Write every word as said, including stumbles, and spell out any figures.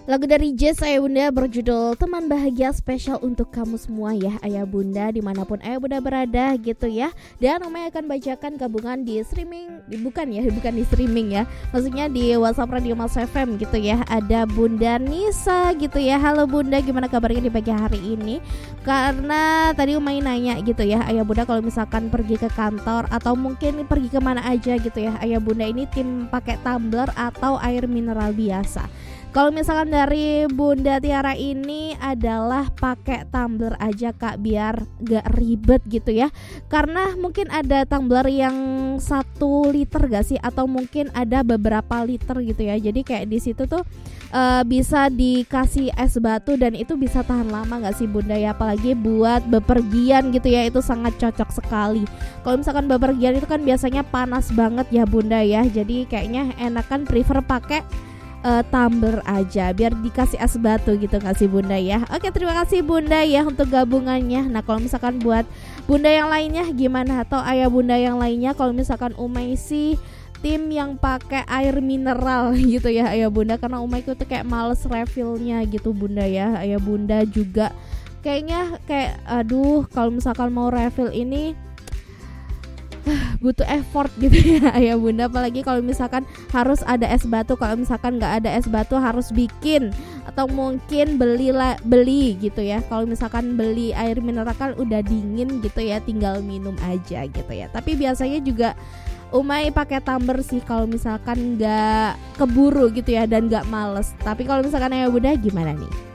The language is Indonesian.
Lagu dari Jazz Ayah Bunda berjudul Teman Bahagia, spesial untuk kamu semua ya Ayah Bunda, dimanapun Ayah Bunda berada gitu ya. Dan Umay akan bacakan gabungan di streaming, bukan ya, bukan di streaming ya, maksudnya di WhatsApp Radio Mas F M gitu ya. Ada Bunda Nisa gitu ya. Halo Bunda, gimana kabarnya di pagi hari ini? Karena tadi Umay nanya gitu ya Ayah Bunda, kalau misalkan pergi ke kantor atau mungkin pergi kemana aja gitu ya Ayah Bunda, ini tim pakai tumbler atau air mineral biasa. Kalau misalkan dari Bunda Tiara ini adalah pakai tumbler aja Kak, biar gak ribet gitu ya. Karena mungkin ada tumbler yang satu liter gak sih, atau mungkin ada beberapa liter gitu ya. Jadi kayak di situ tuh uh, bisa dikasih es batu dan itu bisa tahan lama gak sih Bunda ya. Apalagi buat bepergian gitu ya, itu sangat cocok sekali. Kalau misalkan bepergian itu kan biasanya panas banget ya Bunda ya. Jadi kayaknya enakan prefer pakai Uh, tumbler aja biar dikasih es batu gitu gak sih Bunda ya. Oke, terima kasih Bunda ya untuk gabungannya. Nah kalau misalkan buat Bunda yang lainnya gimana, atau Ayah Bunda yang lainnya, kalau misalkan Umay sih tim yang pakai air mineral gitu ya Ayah Bunda, karena Umay tuh kayak males refillnya gitu Bunda ya. Ayah Bunda juga kayaknya kayak aduh kalau misalkan mau refill ini butuh effort gitu ya Ayah Bunda, apalagi kalau misalkan harus ada es batu. Kalau misalkan nggak ada es batu harus bikin atau mungkin beli la, beli gitu ya. Kalau misalkan beli air mineral kan udah dingin gitu ya, tinggal minum aja gitu ya. Tapi biasanya juga Umay pakai tumbler sih kalau misalkan nggak keburu gitu ya dan nggak males. Tapi kalau misalkan Ayah Bunda gimana nih?